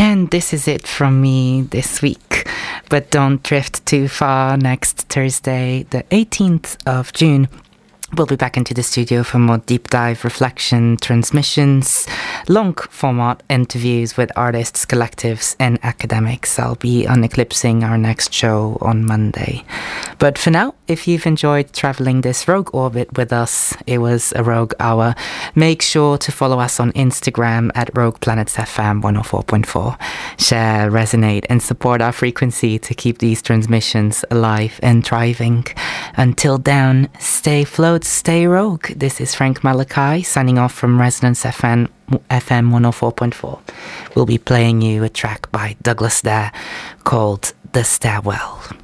And this is it from me this week. But don't drift too far. Next Thursday, the 18th of June, we'll be back into the studio for more deep dive reflection transmissions, long format interviews with artists, collectives and academics. I'll be uneclipsing our next show on Monday. But for now, if you've enjoyed traveling this Rogue orbit with us, it was a Rogue Hour. Make sure to follow us on Instagram at Rogue Planets FM 104.4. Share, resonate and support our frequency to keep these transmissions alive and thriving. Until then, stay float, stay rogue. This is Frank Malachi signing off from Resonance FM 104.4. We'll be playing you a track by Douglas Dare called The Stairwell.